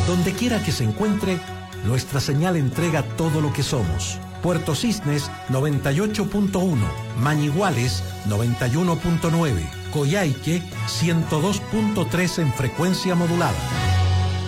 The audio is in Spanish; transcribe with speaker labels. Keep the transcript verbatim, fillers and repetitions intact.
Speaker 1: Donde quiera que se encuentre, nuestra señal entrega todo lo que somos. Puerto Cisnes noventa y ocho punto uno, Mañiguales noventa y uno punto nueve, Coyhaique ciento dos punto tres en frecuencia modulada.